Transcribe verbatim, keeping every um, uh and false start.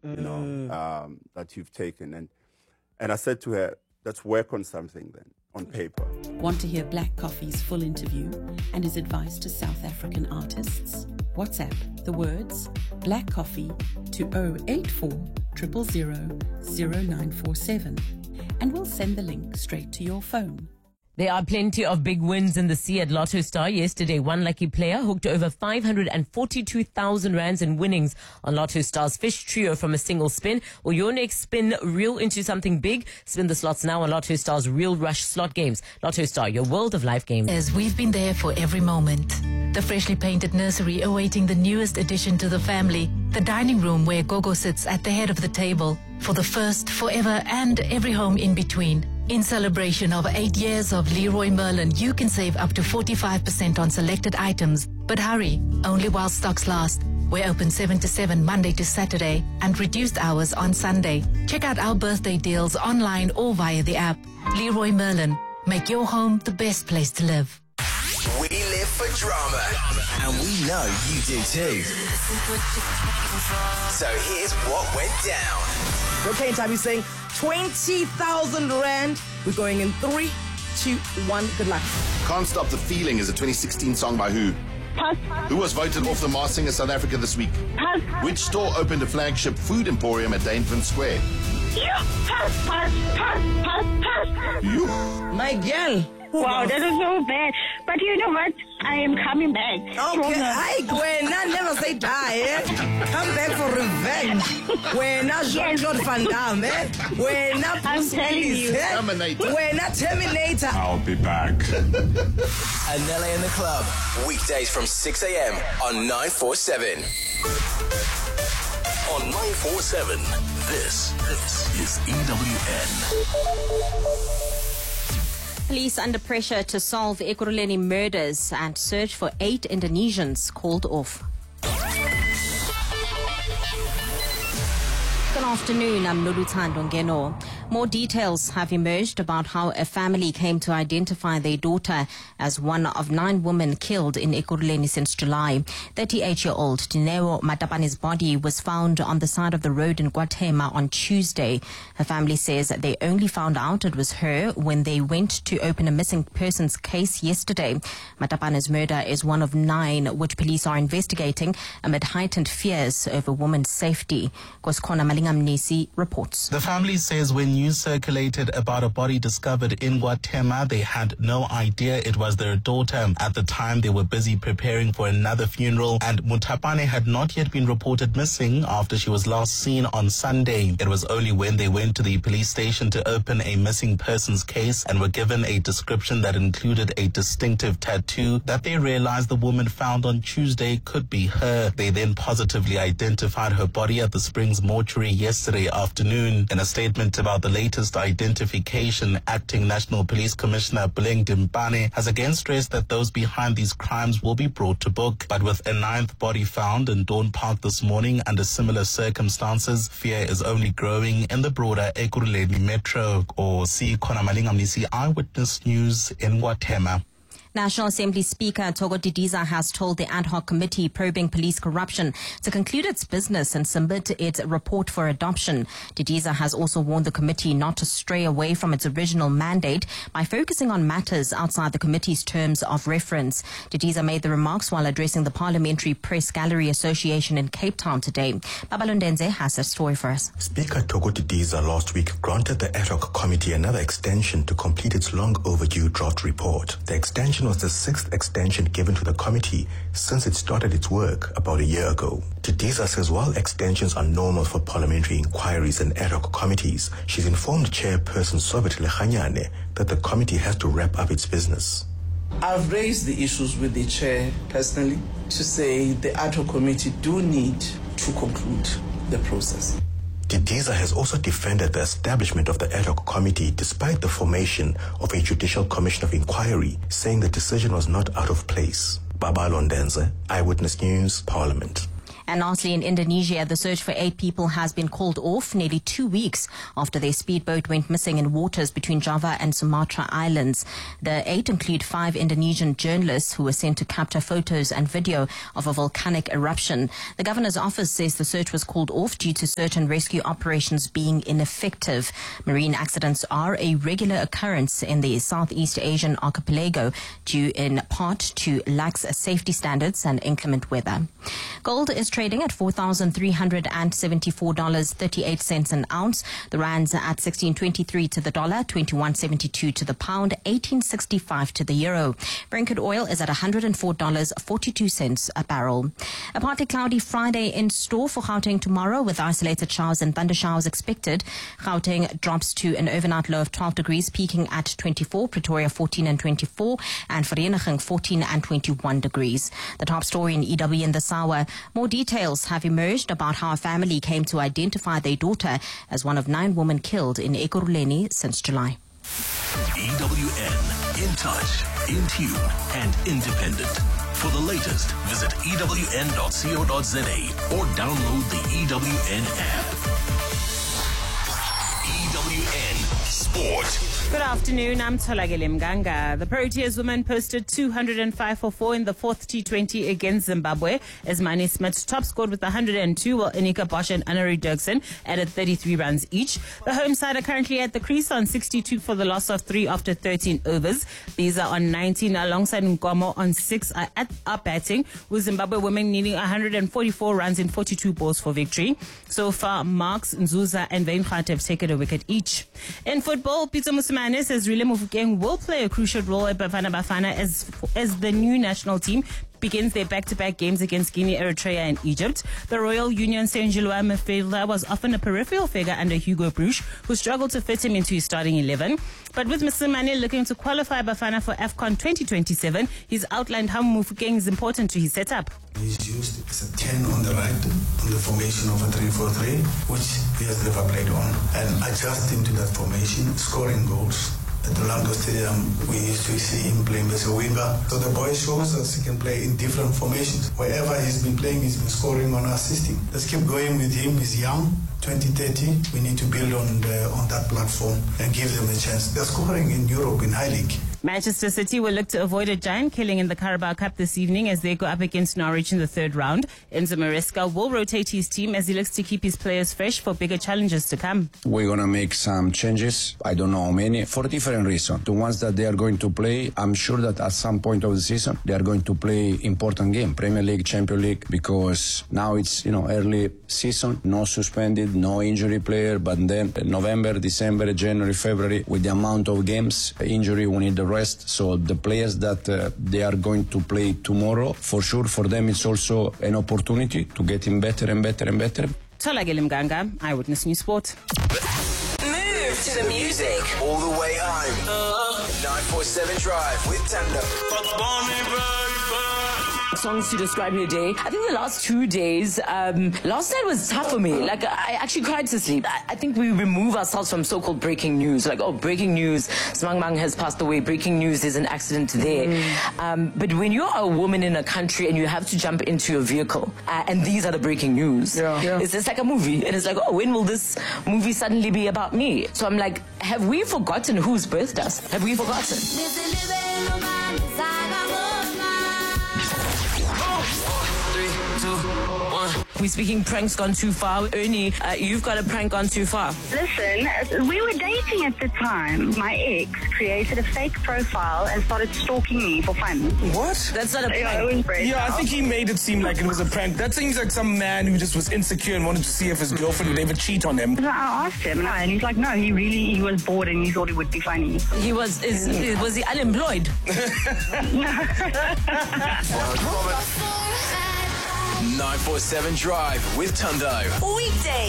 you know, um, that you've taken. And, and I said to her, let's work on something then, on paper. Want to hear Black Coffee's full interview and his advice to South African artists? WhatsApp the words Black Coffee to zero eight four zero zero zero zero nine four seven and we'll send the link straight to your phone. There are plenty of big wins in the sea at Lotto Star. Yesterday, one lucky player hooked over five hundred forty-two thousand rands in winnings on Lotto Star's Fish Trio from a single spin. Or your next spin reel into something big? Spin the slots now on Lotto Star's Real Rush slot games. Lotto Star, your world of life games. As we've been there for every moment. The freshly painted nursery awaiting the newest addition to the family. The dining room where Gogo sits at the head of the table. For the first, forever, and every home in between. In celebration of eight years of Leroy Merlin, you can save up to forty-five percent on selected items. But hurry, only while stocks last. We're open seven to seven Monday to Saturday and reduced hours on Sunday. Check out our birthday deals online or via the app. Leroy Merlin, make your home the best place to live. We live for drama, and we know you do too. So here's what went down. Okay, Tabby saying twenty thousand rand. We're going in three, two, one. Good luck. Can't Stop the Feeling is a twenty sixteen song by who? Pass. Who was voted off the Masked Singer South Africa this week? Pass. Which store opened a flagship food emporium at Dainfern Square? You. Pass, pass, pass, pass, pass. You? My girl. Wow, that is so bad. But you know what? I am coming back. Okay, hi Gwen. I never say die, eh? Come back for revenge. When I Jean-Claude Van Damme, eh? When I I'm telling you. Terminator. When I Terminator. I'll be back. Anele in the Club, weekdays from six a.m. on nine forty-seven. On nine forty-seven, this, this is E W N. Police under pressure to solve Ekurhuleni murders and search for eight Indonesians called off. Good afternoon, I'm Noluthando Ngeno. More details have emerged about how a family came to identify their daughter as one of nine women killed in Ekurhuleni since July. thirty-eight-year-old Dineo Matapane's body was found on the side of the road in KwaThema on Tuesday. Her family says they only found out it was her when they went to open a missing persons case yesterday. Matapane's murder is one of nine which police are investigating amid heightened fears over women's safety. Koskona Malinga Mnisi reports. The family says when news circulated about a body discovered in KwaThema, they had no idea it was their daughter. At the time, they were busy preparing for another funeral, and Mutapane had not yet been reported missing after she was last seen on Sunday. It was only when they went to the police station to open a missing persons case and were given a description that included a distinctive tattoo that they realized the woman found on Tuesday could be her. They then positively identified her body at the Springs mortuary yesterday afternoon. In a statement about the latest identification, Acting National Police Commissioner Buleng Dimpane has again stressed that those behind these crimes will be brought to book. But with a ninth body found in Dawn Park this morning under similar circumstances, fear is only growing in the broader Ekurhuleni Metro. Or see Kona Malinga Mnisi, Eyewitness News in KwaThema. National Assembly Speaker Togo Didiza has told the ad hoc committee probing police corruption to conclude its business and submit its report for adoption. Didiza has also warned the committee not to stray away from its original mandate by focusing on matters outside the committee's terms of reference. Didiza made the remarks while addressing the Parliamentary Press Gallery Association in Cape Town today. Babalundenze has a story for us. Speaker Togo Didiza last week granted the ad hoc committee another extension to complete its long overdue draft report. The extension was the sixth extension given to the committee since it started its work about a year ago. Didiza says while extensions are normal for parliamentary inquiries and ad hoc committees, she's informed Chairperson Sobet Lechanyane that the committee has to wrap up its business. I've raised the issues with the chair personally to say the ad hoc committee do need to conclude the process. Didiza has also defended the establishment of the ad hoc committee despite the formation of a judicial commission of inquiry, saying the decision was not out of place. Babalo Ndenze, Eyewitness News, Parliament. And lastly, in Indonesia, the search for eight people has been called off nearly two weeks after their speedboat went missing in waters between Java and Sumatra Islands. The eight include five Indonesian journalists who were sent to capture photos and video of a volcanic eruption. The governor's office says the search was called off due to search and rescue operations being ineffective. Marine accidents are a regular occurrence in the Southeast Asian archipelago due in part to lax safety standards and inclement weather. Gold is trading at four thousand three hundred seventy-four dollars and thirty-eight cents an ounce. The rand's at sixteen twenty-three to the dollar, twenty-one seventy-two to the pound, eighteen sixty-five to the euro. Brent oil is at one hundred four dollars and forty-two cents a barrel. A partly cloudy Friday in store for Gauteng tomorrow with isolated showers and thunder showers expected. Gauteng drops to an overnight low of twelve degrees, peaking at twenty-four, Pretoria fourteen and twenty-four, and Vereeniging fourteen and twenty-one degrees. The top story in E W in this hour. More details have emerged about how a family came to identify their daughter as one of nine women killed in Ekurhuleni since July. E W N, in touch, in tune, and independent. For the latest, visit E W N dot co dot za or download the E W N app. E W N Sport. Good afternoon, I'm Tholakele Mganga. The Proteas women posted two hundred five for four in the fourth T twenty against Zimbabwe as Manie Smith top scored with one hundred two, while Anika Bosch and Annery Dirksen added thirty-three runs each. The home side are currently at the crease on sixty-two for the loss of three after thirteen overs. These are on nineteen alongside Nkomo on six are at are batting, with Zimbabwe women needing one hundred forty-four runs in forty-two balls for victory. So far, Marks, Nzuza and Weinhardt have taken a wicket each. In football, Peter Musimane says Rile Mofokeng will play a crucial role at Bafana Bafana as, as the new national team begins their back-to-back games against Guinea, Eritrea and Egypt. The Royal Union Saint-Gilloise midfielder was often a peripheral figure under Hugo Bruch, who struggled to fit him into his starting eleven. But with Mister Mane looking to qualify Bafana for AFCON twenty twenty-seven, he's outlined how Mofokeng is important to his setup. He's used as a ten on the right, on the formation of a three four three, which he has never played on, and adjust him to that formation, scoring goals. At Orlando Stadium, we used to see him playing as a winger. So the boy shows us he can play in different formations. Wherever he's been playing, he's been scoring or assisting. Let's keep going with him. He's young, twenty thirty. We need to build on the, on that platform and give them a chance. They're scoring in Europe, in high league. Manchester City will look to avoid a giant killing in the Carabao Cup this evening as they go up against Norwich in the third round. Enzo Maresca will rotate his team as he looks to keep his players fresh for bigger challenges to come. We're going to make some changes. I don't know how many, for different reasons. The ones that they are going to play, I'm sure that at some point of the season, they are going to play important game, Premier League, Champions League, because now it's, you know, early season, no suspended, no injury player, but then November, December, January, February, with the amount of games, injury, we need the rest. So the players that uh, they are going to play tomorrow, for sure, for them it's also an opportunity to get in better and better and better. Tholakele Mganga, Eyewitness News Sport. Move to the music all the way home. nine forty-seven Drive with Tando. Songs to describe your day. I think the last two days, um, last night was tough for me. Like, I actually cried to sleep. I, I think we remove ourselves from so-called breaking news. Like, oh, breaking news, Smang Mang has passed away. Breaking news, there's an accident there. Mm. Um, but when you're a woman in a country and you have to jump into your vehicle, uh, and these are the breaking news, yeah. Yeah. It's just like a movie. And it's like, oh, when will this movie suddenly be about me? So I'm like, have we forgotten who's birthed us? Have we forgotten? We're speaking pranks gone too far. Ernie, uh, you've got a prank gone too far. Listen, we were dating at the time. My ex created a fake profile and started stalking me for fun. What? That's not a prank. Yeah, it was great. Yeah, I think he made it seem like it was a prank. That seems like some man who just was insecure and wanted to see if his girlfriend would ever cheat on him. So I asked him, and he's like, no, he really he was bored and he thought it would be funny. He was, is, is, was he unemployed? nine forty-seven Drive with Tundo. Weekday.